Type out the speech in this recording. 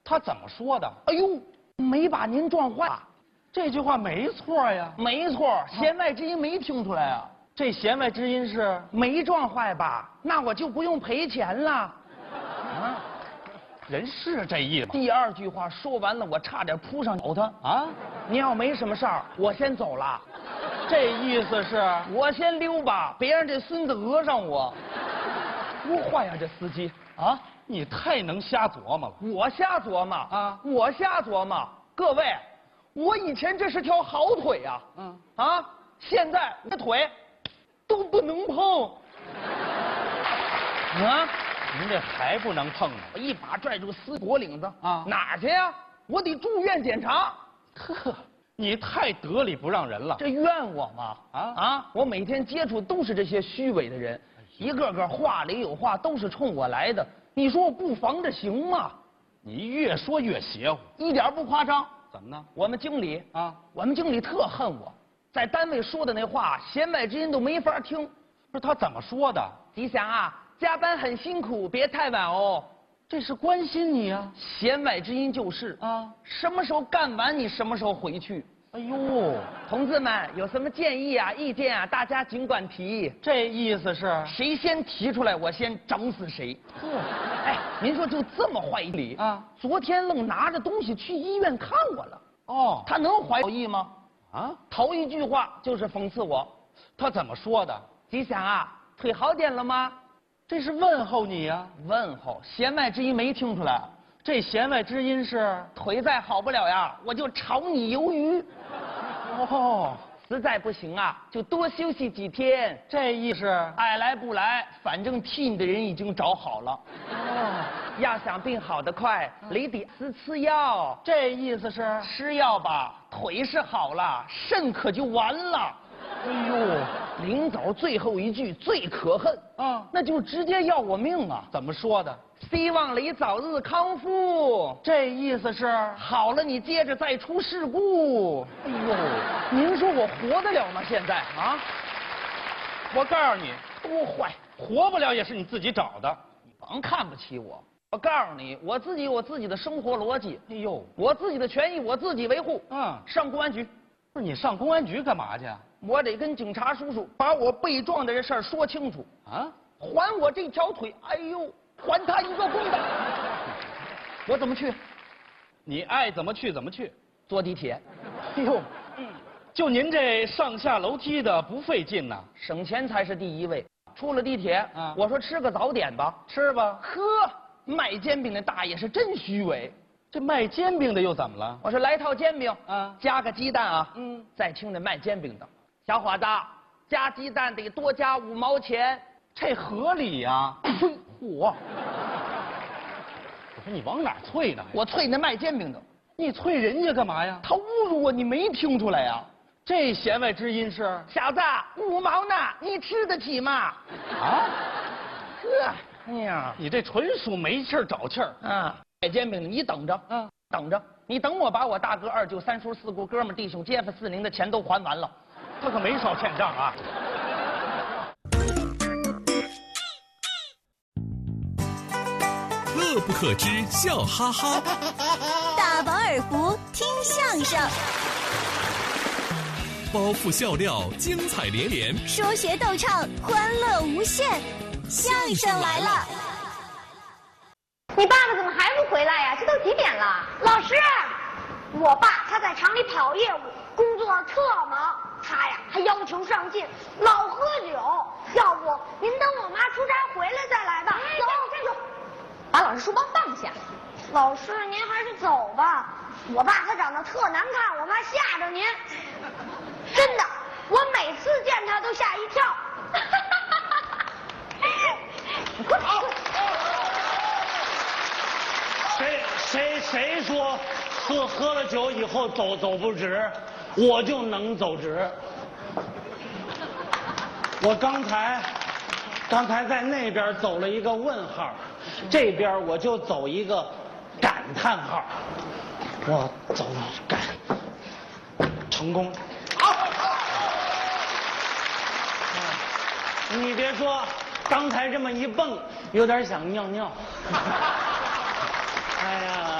他怎么说的？ 哎呦，没把您撞坏。 这句话没错呀。 没错，弦外之音没听出来啊。 这弦外之音是没撞坏吧？那我就不用赔钱了。 啊，人是这意思。 第二句话说完了，我差点扑上咬他啊！ 您要没什么事儿，我先走了。 这意思是我先溜吧，别让这孙子讹上我。多坏呀，这司机啊！ 你太能瞎琢磨了。 我瞎琢磨啊！ 我瞎琢磨。各位，我以前这是条好腿呀。啊，现在这腿都不能碰。啊！ 您这还不能碰呢。 我一把拽住司机脖领子啊！ 哪儿去呀？我得住院检查。 呵，你太得理不让人了。 这怨我吗？我每天接触都是这些虚伪的人，一个个话里有话，都是冲我来的。你说我不防着行吗？ 你越说越邪乎， 一点不夸张。 怎么呢？ 我们经理特恨我，在单位说的那话，弦外之音都没法听。 不是他怎么说的？ 吉祥啊，加班很辛苦，别太晚哦。 这是关心你啊。 弦外之音就是什么时候干完你什么时候回去。 哎呦， 同志们有什么建议啊、意见啊，大家尽管提。 这意思是谁先提出来，我先整死谁。哎，您说就这么坏理啊？昨天愣拿着东西去医院看我了。哦，他能怀好意吗？啊，头一句话就是讽刺我。 他怎么说的？ 吉祥啊，腿好点了吗？ 这是问候你呀。 问候，弦外之音没听出来。 这弦外之音是腿再好不了呀，我就炒你鱿鱼。 哦， 实在不行啊，就多休息几天。 这意思爱来不来，反正替你的人已经找好了。哦，要想病好得快，你得吃药。 这意思是吃药吧，腿是好了，肾可就完了。 哎呦， 临走最后一句最可恨那就直接要我命啊！ 怎么说的？ 希望你早日康复。 这意思是好了，你接着再出事故。哎呦，您说我活得了吗？现在啊， 我告诉你， 多坏， 活不了也是你自己找的。 你甭看不起我。我告诉你，我自己有我自己的生活逻辑。 哎呦， 我自己的权益我自己维护。上公安局。 不是你上公安局干嘛去？ 我得跟警察叔叔把我被撞的这事儿说清楚啊！还我这条腿，哎呦，还他一个公道！我怎么去？ 你爱怎么去怎么去。 坐地铁。 哎呦，就您这上下楼梯的不费劲呐， 省钱才是第一位。出了地铁，我说吃个早点吧， 吃吧。 呵，卖煎饼的大爷是真虚伪。 这卖煎饼的又怎么了？ 我说来套煎饼加个鸡蛋啊。再听那卖煎饼的。小伙子，加鸡蛋得多加5毛钱， 这合理呀！ 嚯！我说你往哪啐呢？ 我啐那卖煎饼的。 你啐人家干嘛呀？ 他侮辱我，你没听出来呀？ 这弦外之音是小子，5毛呢，你吃得起吗？啊？呵，哎呀， 你这纯属没气儿找气儿啊！卖煎饼的，你等着，等着，你等我把我大哥、二舅、三叔、四姑、哥们、弟兄、街坊、四邻的钱都还完了。 他可没少欠账啊！ 乐不可支，笑哈哈； 大饱耳福，听相声； 包袱笑料，精彩连连； 说学逗唱，欢乐无限。相声来了！ 你爸爸怎么还不回来呀？这都几点了？老师，我爸他在厂里跑业务，工作特忙。他呀还要求上进，老喝酒。要不您等我妈出差回来再来吧。走，站住！ 把老师书包放下。 老师，您还是走吧。我爸他长得特难看，我怕吓着您。真的，我每次见他都吓一跳。你快跑！ 谁说喝了酒以后走不直？我就能走直。我刚才在那边走了一个问号，这边我就走一个感叹号。我走感成功。你别说，刚才这么一蹦，有点想尿尿。哎呀。